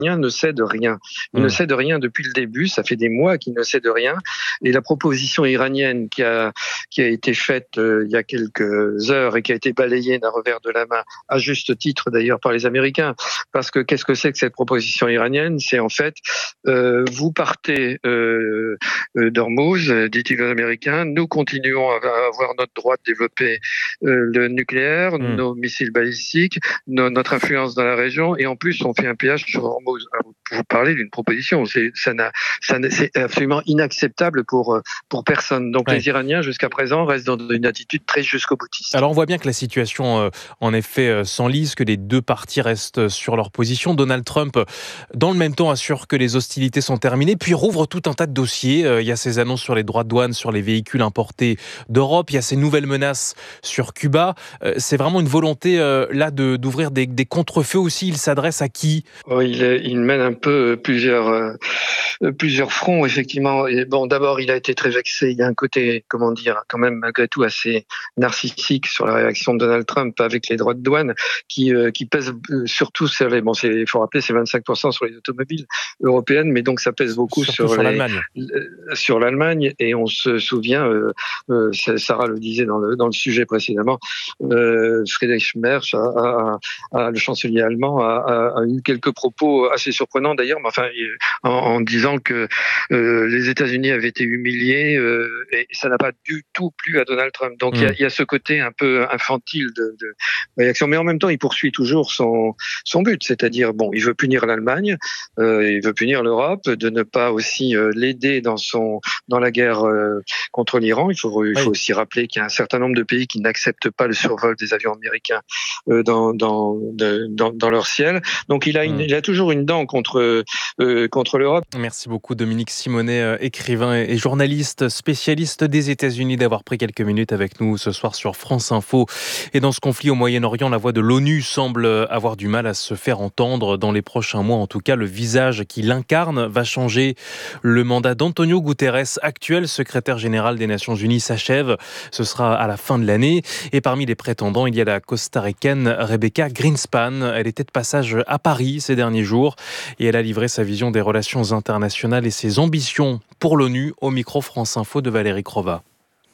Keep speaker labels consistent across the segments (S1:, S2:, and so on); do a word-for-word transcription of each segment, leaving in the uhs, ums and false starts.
S1: ne cède rien. Il mmh. ne cède rien depuis le début, ça fait des mois qu'il ne cède rien. Et la proposition iranienne qui a, qui a été faite euh, il y a quelques heures et qui a été balayée d'un revers de la main, à juste titre d'ailleurs par les Américains, parce que qu'est-ce que c'est que cette proposition iranienne ? C'est en fait, euh, vous partez euh, d'Ormuz, dit-il aux Américains, nous continuons à avoir notre droit de développer euh, le nucléaire, mmh. nos missiles balistiques, no, notre influence dans la région, et en plus on fait un péage sur Ormuz. Vous parlez d'une proposition, c'est, ça n'a, ça n'a, c'est absolument inacceptable pour, pour personne. Donc ouais. les Iraniens, jusqu'à présent, restent dans une attitude très jusqu'au-boutiste.
S2: Alors on voit bien que la situation, euh, en effet, euh, s'enlise, que les deux parties restent sur leur position. Donald Trump, dans le même temps, assure que les hostilités sont terminées, puis rouvre tout un tas de dossiers. Euh, il y a ces annonces sur les droits de douane, sur les véhicules importés d'Europe, il y a ces nouvelles menaces sur Cuba. Euh, c'est vraiment une volonté, euh, là, de, d'ouvrir des, des contre-feux aussi. Il s'adresse à qui ?
S1: oh, il, il mène un peu plusieurs euh, plusieurs fronts, effectivement. Et bon, d'abord, il a été très vexé. Il y a un côté, comment dire, quand même malgré tout assez narcissique sur la réaction de Donald Trump avec les droits de douane, qui euh, qui pèsent surtout sur les. Bon, c'est, il faut rappeler, c'est vingt-cinq pour cent sur les automobiles européennes, mais donc ça pèse beaucoup sur,
S2: sur,
S1: les,
S2: l'Allemagne.
S1: sur l'Allemagne. Et on se souvient, euh, euh, Sarah le disait dans le dans le sujet précédemment, euh, Friedrich Merz, a, a, a, le chancelier allemand, a, a, a eu quelques propos assez surprenants d'ailleurs, mais enfin en, en disant que euh, les États-Unis avaient été humiliés euh, et ça n'a pas du tout plu à Donald Trump. Donc il mmh. y, y a ce côté un peu infantile de, de réaction, mais en même temps il poursuit toujours son son but, c'est-à-dire bon, il veut punir l'Allemagne, euh, il veut punir l'Europe, de ne pas aussi euh, l'aider dans son dans la guerre euh, contre l'Iran. Il faut il faut oui. aussi rappeler qu'il y a un certain nombre de pays qui n'acceptent pas le survol des avions américains euh, dans dans, de, dans dans leur ciel. Donc il a une, mmh. il a toujours une dent contre euh, contre l'Europe.
S2: Merci beaucoup Dominique Simonet, écrivain et journaliste spécialiste des États-Unis, d'avoir pris quelques minutes avec nous ce soir sur France Info. Et dans ce conflit au Moyen-Orient, la voix de l'ONU semble avoir du mal à se faire entendre dans les prochains mois. En tout cas, le visage qui l'incarne va changer. Le mandat d'Antonio Guterres, actuel secrétaire général des Nations Unies, s'achève. Ce sera à la fin de l'année. Et parmi les prétendants, il y a la costaricaine Rebecca Greenspan. Elle était de passage à Paris ces derniers jours et elle a livré sa vision des relations internationales et ses ambitions pour l'ONU au micro France Info de Valérie Crova.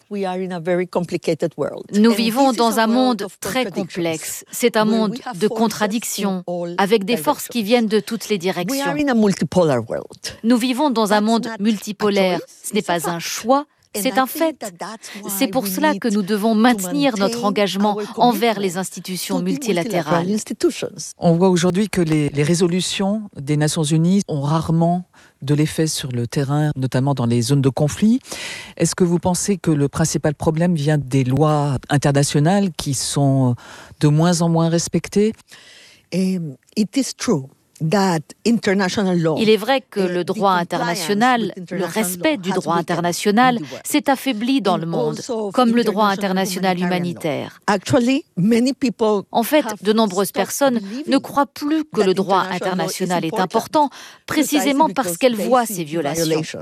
S3: Nous vivons dans un monde très complexe. C'est un monde de contradictions, avec des forces qui viennent de toutes les directions. Nous vivons dans un monde multipolaire. Ce n'est pas un choix, c'est un fait. C'est pour cela que nous devons maintenir notre engagement envers les institutions multilatérales.
S4: On voit aujourd'hui que les, les résolutions des Nations Unies ont rarement de l'effet sur le terrain, notamment dans les zones de conflit. Est-ce que vous pensez que le principal problème vient des lois internationales qui sont de moins en moins respectées ?
S3: um, It is true. Il est vrai que le droit international, le respect du droit international, s'est affaibli dans le monde, comme le droit international humanitaire. En fait, de nombreuses personnes ne croient plus que le droit international est important, précisément parce qu'elles voient ces violations.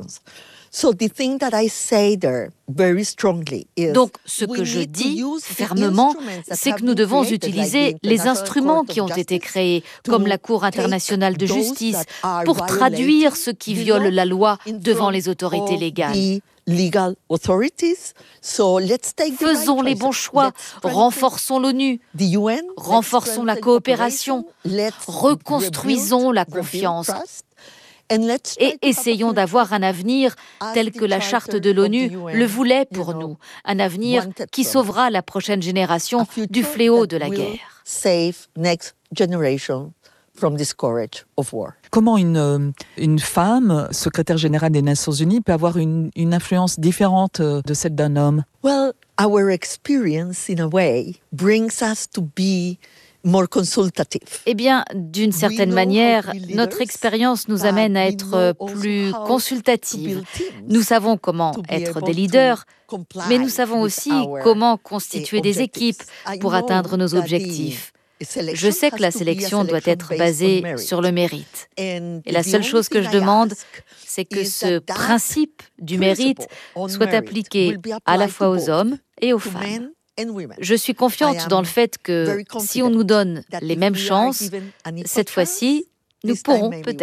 S3: Donc, ce que je dis fermement, c'est que nous devons utiliser les instruments qui ont été créés, comme la Cour internationale de justice, pour traduire ce qui viole la loi devant les autorités légales. Faisons les bons choix, renforçons l'ONU, renforçons la coopération, reconstruisons la confiance. Et essayons d'avoir un avenir tel que la charte de l'ONU le voulait pour nous, un avenir qui sauvera la prochaine génération du fléau de la guerre.
S4: Comment une, une femme, secrétaire générale des Nations Unies, peut avoir une, une influence différente de celle d'un homme ?
S3: Well, our experience, in a way, brings us to be more consultative.
S5: Eh bien, d'une certaine manière, notre expérience nous amène à être plus consultative. Nous savons comment être des leaders, mais nous savons aussi comment constituer des équipes pour atteindre nos objectifs. Je sais que la sélection doit être basée sur le mérite. Et la seule chose que je demande, c'est que ce principe du mérite soit appliqué à la fois aux hommes et aux femmes. Je suis confiante dans le fait que si on nous donne les mêmes chances, cette fois-ci, nous pourrons peut-être